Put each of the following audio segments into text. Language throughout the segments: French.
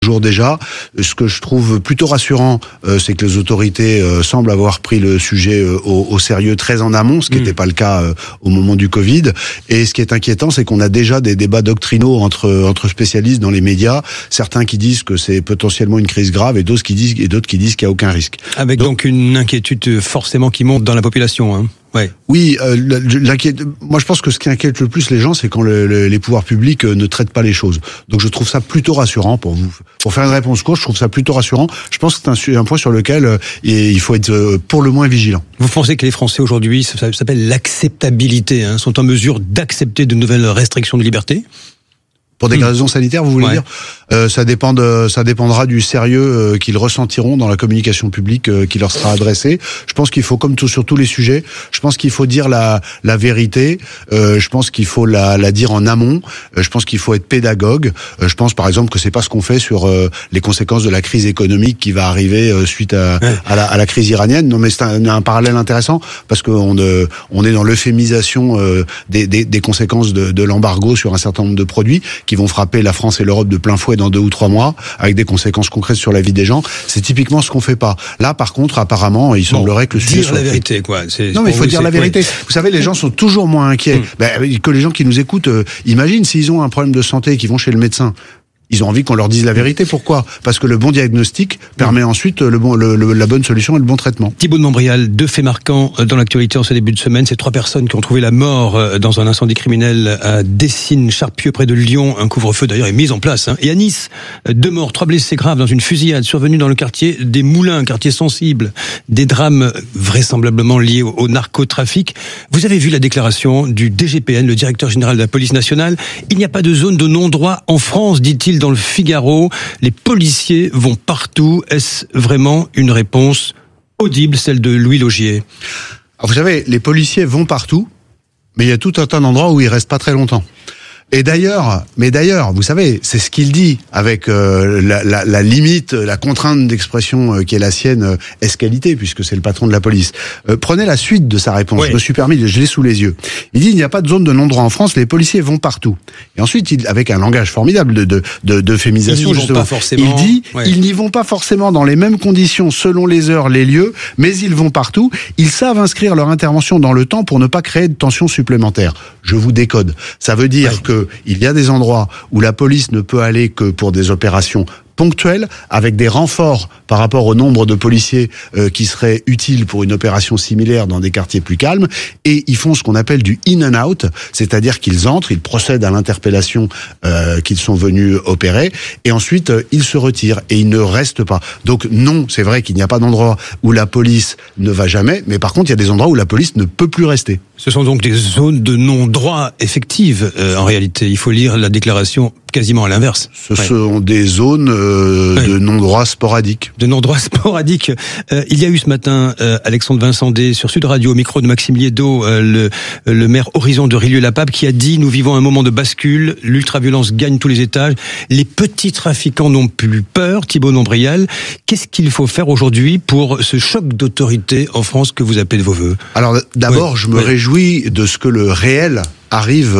jour déjà. Ce que je trouve plutôt rassurant, c'est que les autorités semblent avoir pris le sujet au sérieux très en amont, ce qui n'était pas le cas au moment du Covid. Et ce qui est inquiétant, c'est qu'on a déjà des débats doctrinaux entre spécialistes dans les médias. Certains qui disent que c'est potentiellement une crise grave et d'autres qui disent qu'il n'y a aucun risque. Avec donc une inquiétude forcément qui monte dans la population, hein. Ouais. Oui, moi je pense que ce qui inquiète le plus les gens, c'est quand les pouvoirs publics ne traitent pas les choses. Donc je trouve ça plutôt rassurant pour faire une réponse courte. Je trouve ça plutôt rassurant. Je pense que c'est un point sur lequel il faut être pour le moins vigilant. Vous pensez que les Français aujourd'hui, ça s'appelle l'acceptabilité, hein, sont en mesure d'accepter de nouvelles restrictions de liberté? Pour des raisons sanitaires, vous voulez dire? Ça dépendra du sérieux qu'ils ressentiront dans la communication publique qui leur sera adressée. Je pense qu'il faut, comme sur tous les sujets, je pense qu'il faut dire la vérité. Je pense qu'il faut la dire en amont. Je pense qu'il faut être pédagogue. Je pense, par exemple, que c'est pas ce qu'on fait sur les conséquences de la crise économique qui va arriver suite à la crise iranienne. Non, mais c'est un parallèle intéressant parce qu'on est dans l'euphémisation des conséquences de l'embargo sur un certain nombre de produits qui vont frapper la France et l'Europe de plein fouet dans 2 ou 3 mois, avec des conséquences concrètes sur la vie des gens. C'est typiquement ce qu'on fait pas. Là, par contre, apparemment, il semblerait que le sujet soit... Dire la vérité, quoi. Non, mais il faut dire la vérité. Vous savez, les gens sont toujours moins inquiets. Que les gens qui nous écoutent, imaginent s'ils ont un problème de santé et qu'ils vont chez le médecin. Ils ont envie qu'on leur dise la vérité. Pourquoi? Parce que le bon diagnostic permet ensuite la bonne solution et le bon traitement. Thibaut de Montbrial, 2 faits marquants dans l'actualité en ce début de semaine. Ces 3 personnes qui ont trouvé la mort dans un incendie criminel à Dessines-Charpieu près de Lyon. Un couvre-feu d'ailleurs est mis en place. Et à Nice, 2 morts, 3 blessés graves dans une fusillade survenue dans le quartier des Moulins, un quartier sensible. Des drames vraisemblablement liés au narcotrafic. Vous avez vu la déclaration du DGPN, le directeur général de la police nationale. Il n'y a pas de zone de non-droit en France, dit-il dans le Figaro. Les policiers vont partout. Est-ce vraiment une réponse audible, celle de Louis Laugier? Alors vous savez, les policiers vont partout, mais il y a tout un tas d'endroits où ils restent pas très longtemps. Et d'ailleurs, vous savez, c'est ce qu'il dit avec la limite, la contrainte d'expression qui est la sienne, escalité, puisque c'est le patron de la police. Prenez la suite de sa réponse. Oui. Je me suis permis, je l'ai sous les yeux. Il dit, il n'y a pas de zone de non-droit en France, les policiers vont partout. Et ensuite, avec un langage formidable d'euphémisation, justement, il dit, ils n'y vont pas forcément dans les mêmes conditions selon les heures, les lieux, mais ils vont partout. Ils savent inscrire leur intervention dans le temps pour ne pas créer de tensions supplémentaires. Je vous décode. Ça veut dire que il y a des endroits où la police ne peut aller que pour des opérations ponctuelles, avec des renforts par rapport au nombre de policiers qui seraient utiles pour une opération similaire dans des quartiers plus calmes, et ils font ce qu'on appelle du in and out, c'est-à-dire qu'ils entrent, ils procèdent à l'interpellation qu'ils sont venus opérer, et ensuite ils se retirent, et ils ne restent pas. Donc non, c'est vrai qu'il n'y a pas d'endroit où la police ne va jamais, mais par contre il y a des endroits où la police ne peut plus rester. Ce sont donc des zones de non-droit effectives, en réalité. Il faut lire la déclaration quasiment à l'inverse. Ce sont des zones de non-droit sporadiques. De non-droit sporadiques. Il y a eu ce matin Alexandre Vincendé sur Sud Radio, au micro de Maxime Liédot, le maire Horizon de Rieux-la-Pape, qui a dit « Nous vivons un moment de bascule, l'ultraviolence gagne tous les étages, les petits trafiquants n'ont plus peur ». Thibaut de Montbrial, qu'est-ce qu'il faut faire aujourd'hui pour ce choc d'autorité en France que vous appelez de vos voeux? Alors d'abord, je me réjouis de ce que le réel arrive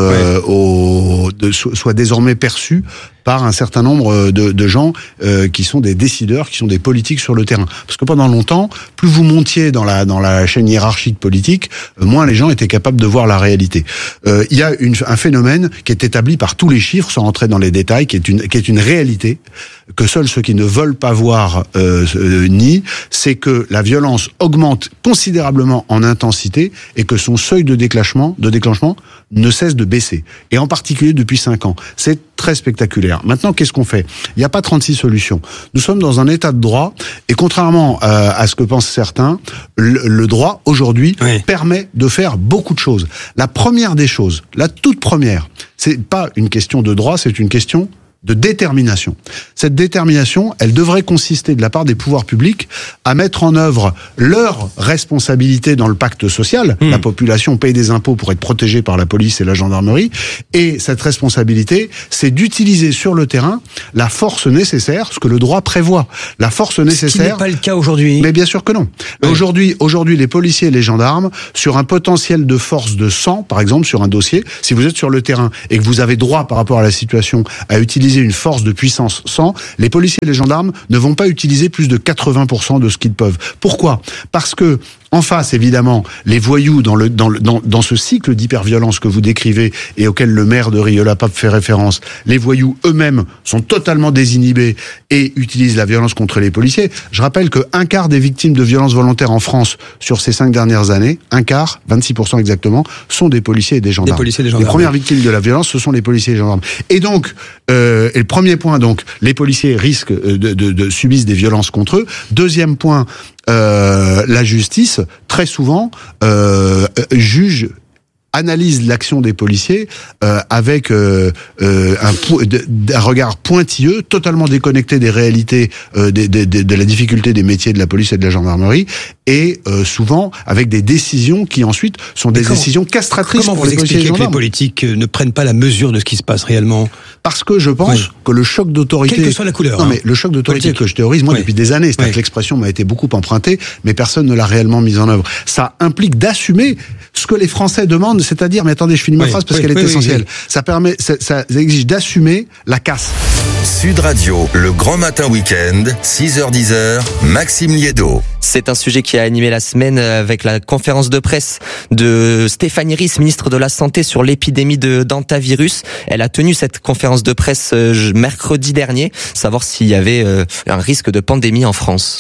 soit désormais perçu par un certain nombre de gens qui sont des décideurs, qui sont des politiques sur le terrain. Parce que pendant longtemps, plus vous montiez dans la chaîne hiérarchique politique, moins les gens étaient capables de voir la réalité. Il y a un phénomène qui est établi par tous les chiffres, sans rentrer dans les détails, qui est une réalité que seuls ceux qui ne veulent pas voir nient, c'est que la violence augmente considérablement en intensité et que son seuil de déclenchement ne cesse de baisser. Et en particulier depuis 5 ans. C'est très spectaculaire. Maintenant, qu'est-ce qu'on fait? Il n'y a pas 36 solutions. Nous sommes dans un état de droit et contrairement à ce que pensent certains, le droit aujourd'hui permet de faire beaucoup de choses. La première des choses, la toute première, c'est pas une question de droit, c'est une question de détermination. Cette détermination, elle devrait consister de la part des pouvoirs publics à mettre en œuvre leur responsabilité dans le pacte social. La population paye des impôts pour être protégée par la police et la gendarmerie. Et cette responsabilité, c'est d'utiliser sur le terrain la force nécessaire, ce que le droit prévoit. La force nécessaire... Ce qui n'est pas le cas aujourd'hui. Mais bien sûr que non. Oui. Aujourd'hui, les policiers et les gendarmes, sur un potentiel de force de 100, par exemple, sur un dossier, si vous êtes sur le terrain et que vous avez droit, par rapport à la situation, à utiliser utiliser une force de puissance 100, les policiers et les gendarmes ne vont pas utiliser plus de 80% de ce qu'ils peuvent. Pourquoi ? Parce que en face, évidemment, les voyous dans ce cycle d'hyperviolence que vous décrivez et auquel le maire de Rieux-la-Pape fait référence, les voyous eux-mêmes sont totalement désinhibés et utilisent la violence contre les policiers. Je rappelle que 1/4 des victimes de violences volontaires en France sur ces 5 dernières années, 1/4, 26% exactement, sont des policiers et des gendarmes. Les premières victimes de la violence, ce sont les policiers et les gendarmes. Et donc, et le premier point, donc, les policiers risquent de subissent des violences contre eux. Deuxième point, la justice, très souvent, analyse l'action des policiers avec un regard pointilleux, totalement déconnecté des réalités de la difficulté des métiers de la police et de la gendarmerie, et souvent avec des décisions qui ensuite sont des décisions castratrices pour les policiers et les gendarmes. Comment vous expliquez que les politiques ne prennent pas la mesure de ce qui se passe réellement ? Parce que je pense que le choc d'autorité... Quelle que soit la couleur. Non, mais le choc d'autorité que je théorise, moi, depuis des années, c'est-à-dire que l'expression m'a été beaucoup empruntée, mais personne ne l'a réellement mise en œuvre. Ça implique d'assumer ce que les Français demandent, c'est-à-dire, mais attendez, je finis ma phrase parce qu'elle est essentielle. Ça exige d'assumer la casse. Sud Radio, le grand matin week-end, 6h-10h, Maxime Liédo. C'est un sujet qui a animé la semaine avec la conférence de presse de Stéphanie Risse, ministre de la Santé, sur l'épidémie d'hantavirus. Elle a tenu cette conférence de presse mercredi dernier, savoir s'il y avait un risque de pandémie en France.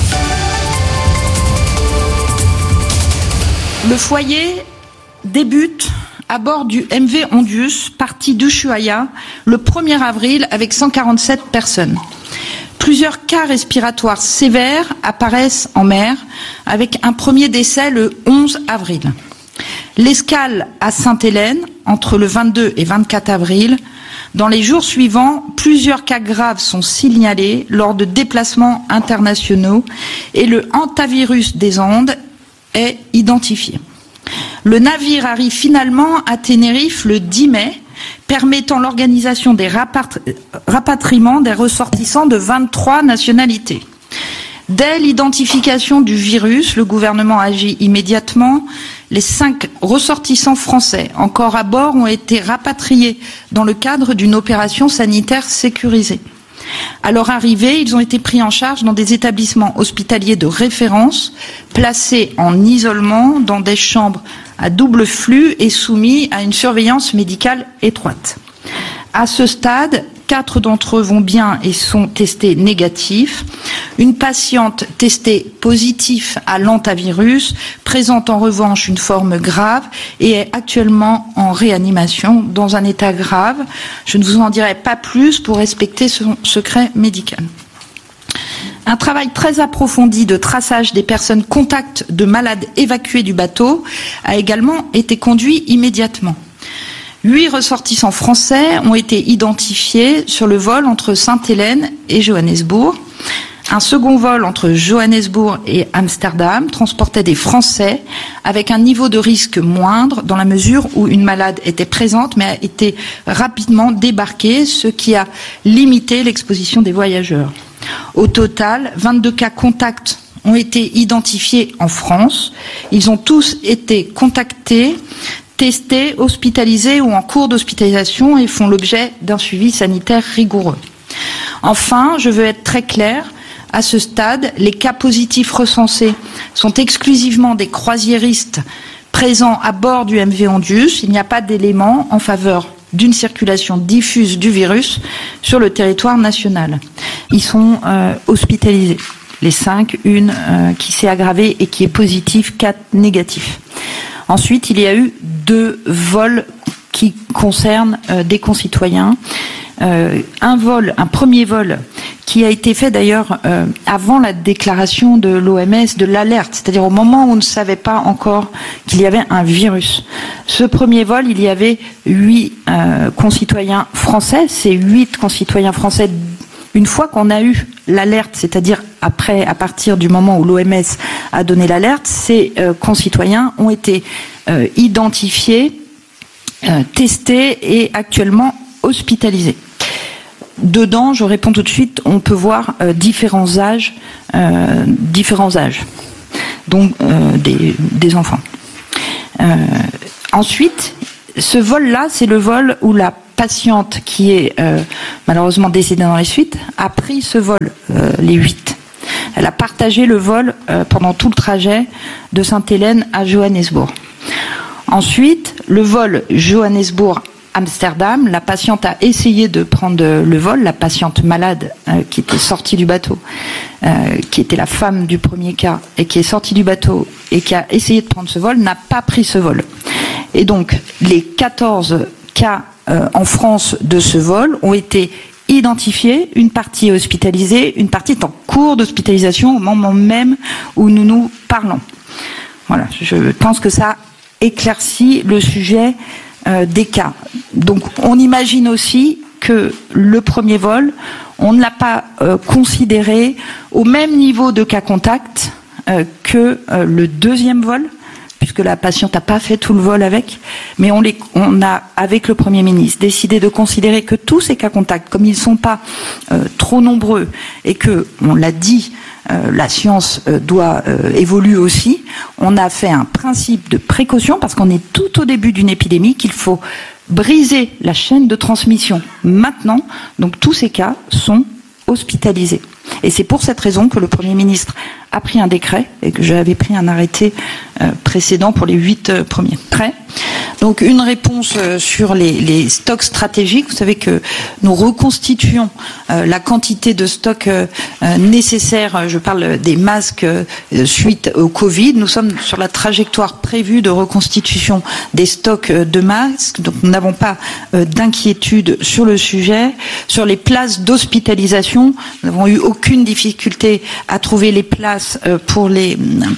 Le foyer débute à bord du MV Ondius, parti d'Ushuaïa, le 1er avril avec 147 personnes. Plusieurs cas respiratoires sévères apparaissent en mer, avec un premier décès le 11 avril. L'escale à Sainte-Hélène, entre le 22 et 24 avril. Dans les jours suivants, plusieurs cas graves sont signalés lors de déplacements internationaux et le hantavirus des Andes est identifié. Le navire arrive finalement à Tenerife le 10 mai, permettant l'organisation des rapatriements des ressortissants de 23 nationalités. Dès l'identification du virus, le gouvernement agit immédiatement. Les 5 ressortissants français encore à bord ont été rapatriés dans le cadre d'une opération sanitaire sécurisée. À leur arrivée, ils ont été pris en charge dans des établissements hospitaliers de référence, placés en isolement dans des chambres à double flux et soumis à une surveillance médicale étroite. À ce stade, 4 d'entre eux vont bien et sont testés négatifs. Une patiente testée positive à l'hantavirus présente en revanche une forme grave et est actuellement en réanimation dans un état grave. Je ne vous en dirai pas plus pour respecter son secret médical. Un travail très approfondi de traçage des personnes contacts de malades évacués du bateau a également été conduit immédiatement. 8 ressortissants français ont été identifiés sur le vol entre Sainte-Hélène et Johannesburg. Un second vol entre Johannesburg et Amsterdam transportait des Français avec un niveau de risque moindre dans la mesure où une malade était présente mais a été rapidement débarquée, ce qui a limité l'exposition des voyageurs. Au total, 22 cas contacts ont été identifiés en France. Ils ont tous été contactés, testés, hospitalisés ou en cours d'hospitalisation et font l'objet d'un suivi sanitaire rigoureux. Enfin, je veux être très claire, à ce stade, les cas positifs recensés sont exclusivement des croisiéristes présents à bord du MV Ondius. Il n'y a pas d'éléments en faveur d'une circulation diffuse du virus sur le territoire national. Ils sont hospitalisés. Les 5, une qui s'est aggravée et qui est positive, 4 négatifs. Ensuite, il y a eu 2 vols qui concernent des concitoyens. Un premier vol qui a été fait d'ailleurs avant la déclaration de l'OMS de l'alerte, c'est-à-dire au moment où on ne savait pas encore qu'il y avait un virus. Ce premier vol, il y avait 8 concitoyens français. Ces 8 concitoyens français, une fois qu'on a eu l'alerte, c'est-à-dire après, à partir du moment où l'OMS a donné l'alerte, ces concitoyens ont été identifiés, testés et actuellement hospitalisés. Dedans, je réponds tout de suite, on peut voir différents âges, donc des enfants. Ensuite, ce vol-là, c'est le vol où la patiente qui est malheureusement décédée dans les suites a pris ce vol, les 8. Elle a partagé le vol pendant tout le trajet de Sainte-Hélène à Johannesburg. Ensuite, le vol Johannesburg-Amsterdam, la patiente a essayé de prendre le vol, la patiente malade qui était sortie du bateau, qui était la femme du premier cas, et qui est sortie du bateau et qui a essayé de prendre ce vol, n'a pas pris ce vol. Et donc, les 14 cas en France de ce vol ont été identifiés, une partie est hospitalisée, une partie est en cours d'hospitalisation au moment même où nous parlons. Voilà, je pense que ça éclaircit le sujet des cas. Donc on imagine aussi que le premier vol, on ne l'a pas considéré au même niveau de cas contact que le deuxième vol, puisque la patiente n'a pas fait tout le vol avec, mais on a, avec le Premier ministre, décidé de considérer que tous ces cas contacts, comme ils ne sont pas trop nombreux, et que, on l'a dit, la science doit évoluer aussi, on a fait un principe de précaution, parce qu'on est tout au début d'une épidémie, qu'il faut briser la chaîne de transmission maintenant, donc tous ces cas sont hospitalisés. Et c'est pour cette raison que le Premier ministre a pris un décret et que j'avais pris un arrêté précédent pour les 8 premiers. Prêt ? Donc une réponse sur les stocks stratégiques. Vous savez que nous reconstituons la quantité de stocks nécessaires. Je parle des masques suite au Covid. Nous sommes sur la trajectoire prévue de reconstitution des stocks de masques. Donc nous n'avons pas d'inquiétude sur le sujet. Sur les places d'hospitalisation, nous n'avons eu aucune difficulté à trouver les places pour les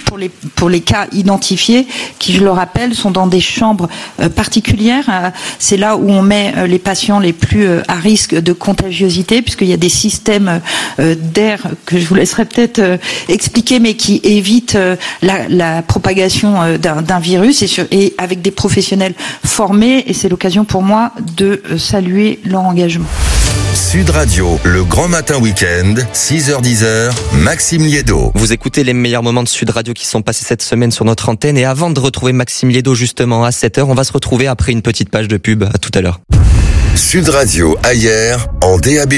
cas identifiés, qui, je le rappelle, sont dans des chambres particulières. C'est là où on met les patients les plus à risque de contagiosité, puisqu'il y a des systèmes d'air que je vous laisserai peut-être expliquer, mais qui évitent la propagation d'un virus, et avec des professionnels formés. Et c'est l'occasion pour moi de saluer leur engagement. Sud Radio, le grand matin week-end, 6h-10h, Maxime Liédo. Vous écoutez les meilleurs moments de Sud Radio qui sont passés cette semaine sur notre antenne. Et avant de retrouver Maxime Liédo justement à 7h, on va se retrouver après une petite page de pub. À tout à l'heure. Sud Radio, ailleurs, en DAB+.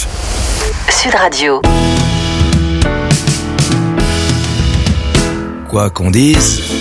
Sud Radio. Quoi qu'on dise,